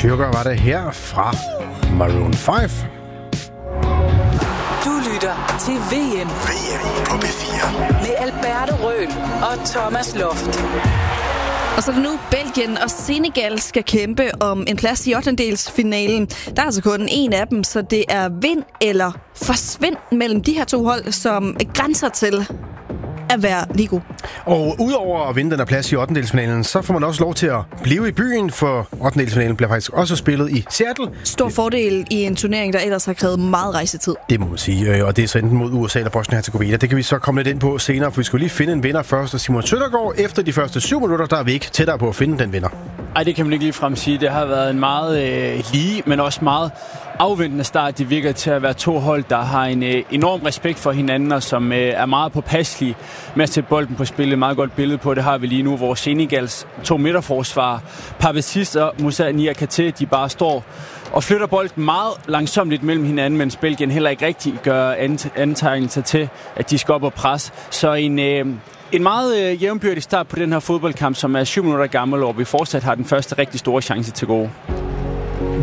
Sugar var det her fra Maroon 5. Du lytter til VM på P4 med Alberto Røhl og Thomas Loft. Og så er det nu Belgien og Senegal skal kæmpe om en plads i 8-delsfinalen. Der er altså kun en af dem, så det er vind eller forsvind mellem de her to hold, som grænser til at være lige god. Og udover at vinde den her plads i 8-delsfinalen, så får man også lov til at blive i byen, for 8-delsfinalen bliver faktisk også spillet i Seattle. Stor fordel i en turnering, der ellers har krævet meget rejsetid. Det må man sige, og det er så enten mod USA eller Bosnien-Herzegovina. Det kan vi så komme lidt ind på senere, for vi skulle lige finde en vinder først. Og Simon Søndergaard, efter de første 7 minutter, der er vi ikke tættere på at finde den vinder. Ej, det kan man ikke ligefrem sige. Det har været en meget lige, men også meget afventende start. Det virker til at være to hold, der har en enorm respekt for hinanden, og som er meget påpasselige med at sætte bolden på spil. Et meget godt billede på det har vi lige nu, hvor Senegals 2 midterforsvar, Pape Ciss og Moussa Niakhaté, de bare står og flytter bolden meget langsomt mellem hinanden, mens Belgien heller ikke rigtig gør antegnelser til, at de skal op og presse. Så en meget jævnbyrdig start på den her fodboldkamp, som er 7 minutter gammel, og vi fortsat har den første rigtig store chance til gode.